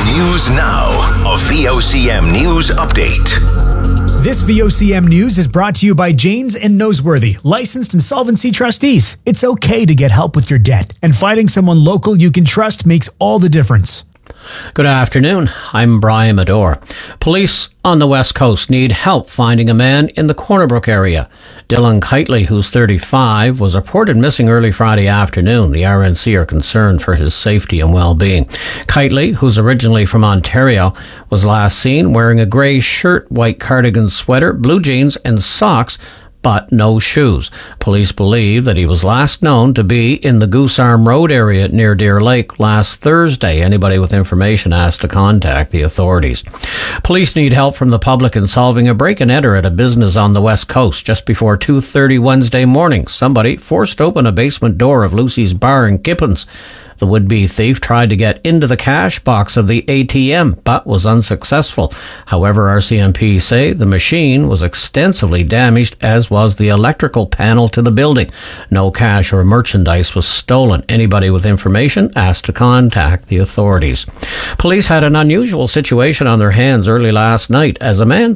News now. A VOCM News update. This VOCM News is brought to you by Janes and Noseworthy, licensed insolvency trustees. It's okay to get help with your debt, and finding someone local you can trust makes all the difference. Good afternoon. I'm Brian Medore. Police on the West Coast need help finding a man in the Corner Brook area. Dylan Kitely, who's 35, was reported missing early Friday afternoon. The RNC are concerned for his safety and well-being. Kitely, who's originally from Ontario, was last seen wearing a grey shirt, white cardigan sweater, blue jeans and socks, but no shoes. Police believe that he was last known to be in the Goose Arm Road area near Deer Lake last Thursday. Anybody with information asked to contact the authorities. Police need help from the public in solving a break-and-enter at a business on the West Coast just before 2:30 Wednesday morning. Somebody forced open a basement door of Lucy's Bar in Kippens. The would-be thief tried to get into the cash box of the ATM, but was unsuccessful. However, RCMP say the machine was extensively damaged, as was the electrical panel to the building. No cash or merchandise was stolen. Anybody with information asked to contact the authorities. Police had an unusual situation on their hands early last night as a man